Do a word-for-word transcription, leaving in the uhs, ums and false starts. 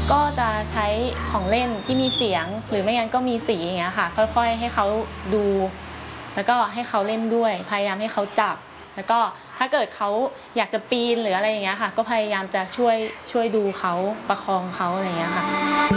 ก็จะใช้ของเล่นที่มีเสียงหรือไม่งั้นก็มีสีอย่างเงี้ยค่ะค่อยๆให้เขาดูแล้วก็ให้เขาเล่นด้วยพยายามให้เขาจับแล้วก็ถ้าเกิดเขาอยากจะปีนหรืออะไรอย่างเงี้ยค่ะก็พยายามจะช่วยช่วยดูเขาประคองเขาอะไรอย่างเงี้ยค่ะ